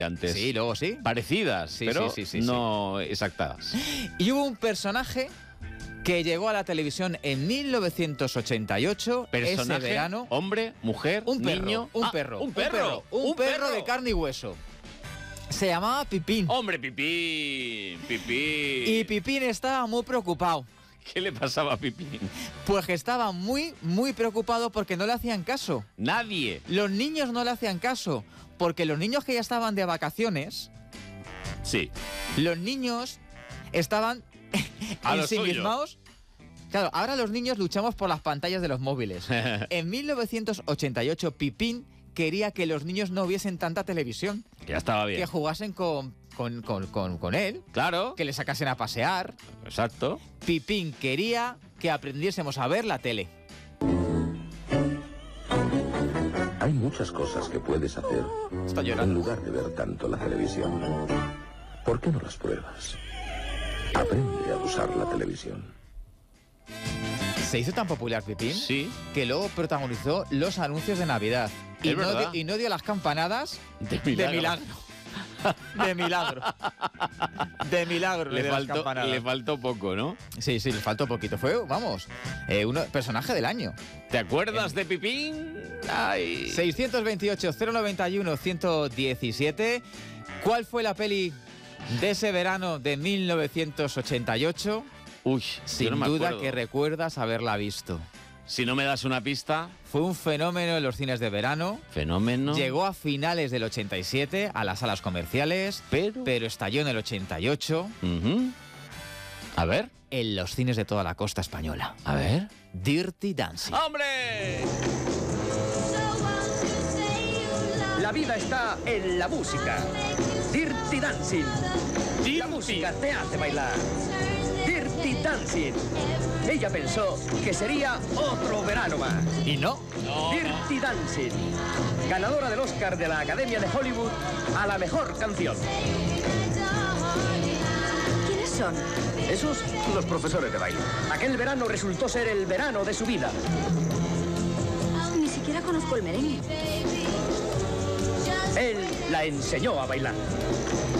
antes. Sí, luego sí. Parecidas, Sí, pero sí. no exactas. Y hubo un personaje que llegó a la televisión en 1988, Personaje, ese verano. hombre, mujer, Un perro, niño. un Ah, perro, un perro, un perro de carne y hueso. Se llamaba Pipín. Hombre, Pipín, Pipín. Y Pipín estaba muy preocupado. ¿Qué le pasaba a Pipín? Pues que estaba muy preocupado porque no le hacían caso. Nadie. Los niños no le hacían caso, porque los niños que ya estaban de vacaciones, Sí. los niños estaban A lo ensimismados. Claro, ahora los niños luchamos por las pantallas de los móviles. En 1988, Pipín quería que los niños no viesen tanta televisión, Ya estaba bien. que jugasen con él, Claro. que le sacasen a pasear. Exacto. Pipín quería que aprendiésemos a ver la tele. Hay muchas cosas que puedes hacer Está en llorando. lugar de ver tanto la televisión. ¿Por qué no las pruebas? Aprende a usar la televisión. Se hizo tan popular Pipín Sí. que luego protagonizó los anuncios de Navidad. Es verdad. Y no dio las campanadas De milagro. De milagro. De milagro. Le dio las campanadas. faltó poco, ¿no? Sí, le faltó poquito. Fue, vamos, personaje del año. ¿Te acuerdas de Pipín? Ay. 628-091-117. ¿Cuál fue la peli de ese verano de 1988? Uy, Sin yo no me duda acuerdo. que recuerdas haberla visto. Si no me das una pista, Fue un fenómeno en los cines de verano. fenómeno. Llegó a finales del 87 a las salas comerciales, pero estalló en el 88 Ujú. A ver, en los cines de toda la costa española. a ver. Dirty Dancing. ¡Hombre! La vida está en la música. Dirty Dancing. La música te hace bailar. Dirty Dancing. Ella pensó que sería otro verano más. Y no, Dirty Dancing. Ganadora del Oscar de la Academia de Hollywood a la mejor canción. ¿Quiénes son? Esos, los profesores de baile. Aquel verano resultó ser el verano de su vida. Ni siquiera conozco el merengue. Él la enseñó a bailar.